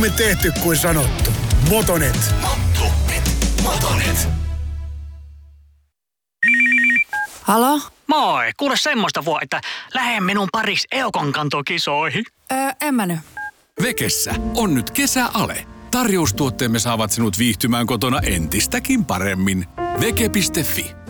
Helpommin tehty kuin sanottu. Motonet. Motonet. Halo? Moi, kuule semmoista että lähde minun paris Eukon kantokisoihin. En mä nyt. Vekessä on nyt kesäale. Tarjoustuotteemme saavat sinut viihtymään kotona entistäkin paremmin. Veke.fi